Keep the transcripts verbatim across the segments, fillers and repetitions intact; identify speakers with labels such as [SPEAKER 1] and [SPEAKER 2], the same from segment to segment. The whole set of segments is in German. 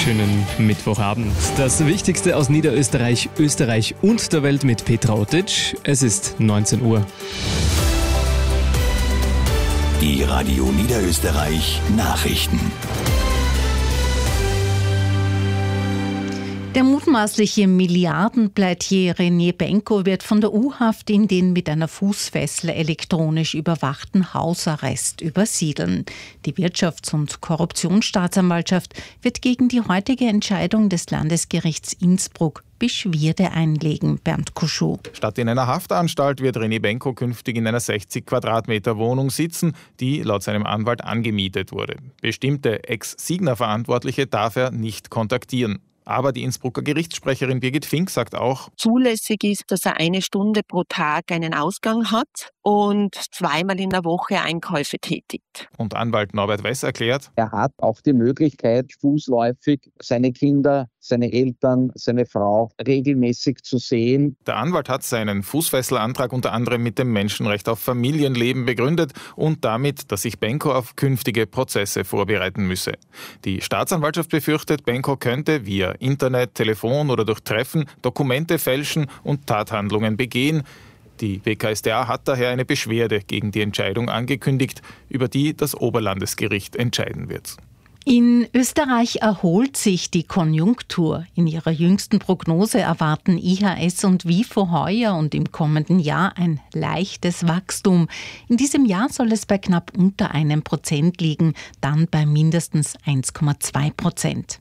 [SPEAKER 1] Schönen Mittwochabend. Das Wichtigste aus Niederösterreich, Österreich und der Welt mit Petra Otic. Es ist neunzehn Uhr.
[SPEAKER 2] Die Radio Niederösterreich Nachrichten.
[SPEAKER 3] Der mutmaßliche Milliardenpleitier René Benko wird von der U-Haft in den mit einer Fußfessel elektronisch überwachten Hausarrest übersiedeln. Die Wirtschafts- und Korruptionsstaatsanwaltschaft wird gegen die heutige Entscheidung des Landesgerichts Innsbruck Beschwerde einlegen. Bernd Kuschow.
[SPEAKER 4] Statt in einer Haftanstalt wird René Benko künftig in einer sechzig Quadratmeter Wohnung sitzen, die laut seinem Anwalt angemietet wurde. Bestimmte Ex-Signa-Verantwortliche darf er nicht kontaktieren. Aber die Innsbrucker Gerichtssprecherin Birgit Fink sagt auch,
[SPEAKER 5] zulässig ist, dass er eine Stunde pro Tag einen Ausgang hat und zweimal in der Woche Einkäufe tätigt.
[SPEAKER 4] Und Anwalt Norbert Wess erklärt,
[SPEAKER 6] er hat auch die Möglichkeit, fußläufig seine Kinder, seine Eltern, seine Frau regelmäßig zu sehen.
[SPEAKER 4] Der Anwalt hat seinen Fußfesselantrag unter anderem mit dem Menschenrecht auf Familienleben begründet und damit, dass sich Benko auf künftige Prozesse vorbereiten müsse. Die Staatsanwaltschaft befürchtet, Benko könnte via Internet, Telefon oder durch Treffen Dokumente fälschen und Tathandlungen begehen. Die W K S d A hat daher eine Beschwerde gegen die Entscheidung angekündigt, über die das Oberlandesgericht entscheiden wird.
[SPEAKER 3] In Österreich erholt sich die Konjunktur. In ihrer jüngsten Prognose erwarten I H S und WIFO heuer und im kommenden Jahr ein leichtes Wachstum. In diesem Jahr soll es bei knapp unter einem Prozent liegen, dann bei mindestens eins Komma zwei Prozent.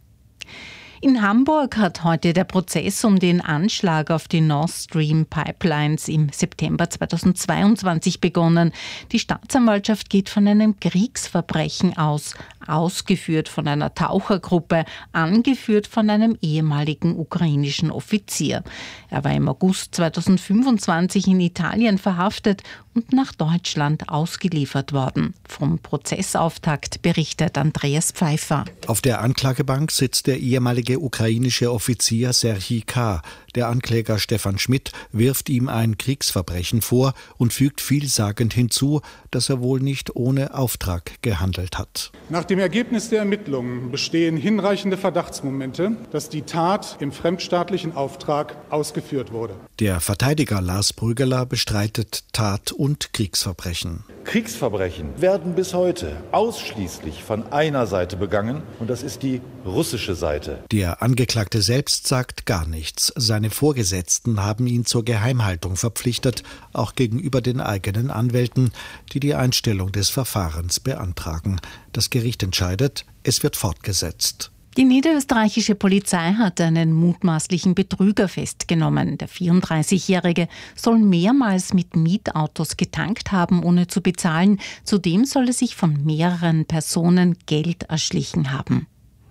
[SPEAKER 3] In Hamburg hat heute der Prozess um den Anschlag auf die Nord Stream Pipelines im September zweitausendzweiundzwanzig begonnen. Die Staatsanwaltschaft geht von einem Kriegsverbrechen aus, ausgeführt von einer Tauchergruppe, angeführt von einem ehemaligen ukrainischen Offizier. Er war im August zweitausendfünfundzwanzig in Italien verhaftet und nach Deutschland ausgeliefert worden. Vom Prozessauftakt berichtet Andreas Pfeiffer.
[SPEAKER 7] Auf der Anklagebank sitzt der ehemalige ukrainische Offizier Serhii K. Der Ankläger Stefan Schmidt wirft ihm ein Kriegsverbrechen vor und fügt vielsagend hinzu, dass er wohl nicht ohne Auftrag gehandelt hat.
[SPEAKER 8] Nach dem Ergebnis der Ermittlungen bestehen hinreichende Verdachtsmomente, dass die Tat im fremdstaatlichen Auftrag ausgeführt wurde.
[SPEAKER 7] Der Verteidiger Lars Brüggeler bestreitet Tat und Kriegsverbrechen.
[SPEAKER 9] Kriegsverbrechen werden bis heute ausschließlich von einer Seite begangen und das ist die russische Seite.
[SPEAKER 7] Der Angeklagte selbst sagt gar nichts. Seine Vorgesetzten haben ihn zur Geheimhaltung verpflichtet, auch gegenüber den eigenen Anwälten, die die Einstellung des Verfahrens beantragen. Das Gericht entscheidet, es wird fortgesetzt.
[SPEAKER 3] Die niederösterreichische Polizei hat einen mutmaßlichen Betrüger festgenommen. Der vierunddreißigjährige soll mehrmals mit Mietautos getankt haben, ohne zu bezahlen. Zudem soll er sich von mehreren Personen Geld erschlichen haben.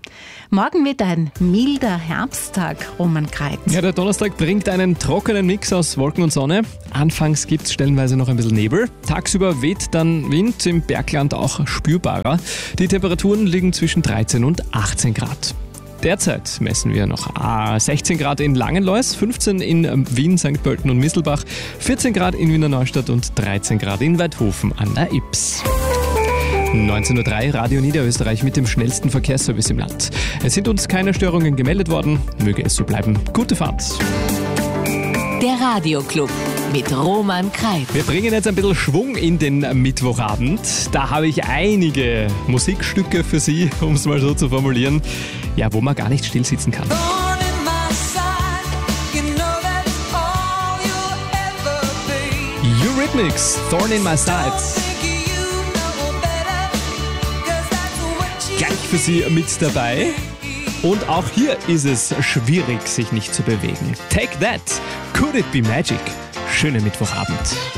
[SPEAKER 3] Morgen wird ein milder Herbsttag, Roman Kreitz.
[SPEAKER 1] Ja, der Donnerstag bringt einen trockenen Mix aus Wolken und Sonne. Anfangs gibt es stellenweise noch ein bisschen Nebel. Tagsüber weht dann Wind, im Bergland auch spürbarer. Die Temperaturen liegen zwischen dreizehn und achtzehn Grad. Derzeit messen wir noch sechzehn Grad in Langenlois, fünfzehn in Wien, Sankt Pölten und Misselbach, vierzehn Grad in Wiener Neustadt und dreizehn Grad in Weidhofen an der Ips. neunzehn Uhr drei, Radio Niederösterreich mit dem schnellsten Verkehrsservice im Land. Es sind uns keine Störungen gemeldet worden. Möge es so bleiben. Gute Fahrt.
[SPEAKER 10] Der Radioclub mit Roman Kreitz.
[SPEAKER 1] Wir bringen jetzt ein bisschen Schwung in den Mittwochabend. Da habe ich einige Musikstücke für Sie, um es mal so zu formulieren, ja, wo man gar nicht still sitzen kann. Eurythmics, Thorn in My Side. Gleich für Sie mit dabei. Und auch hier ist es schwierig, sich nicht zu bewegen. Take That, Could It Be Magic? Schönen Mittwochabend.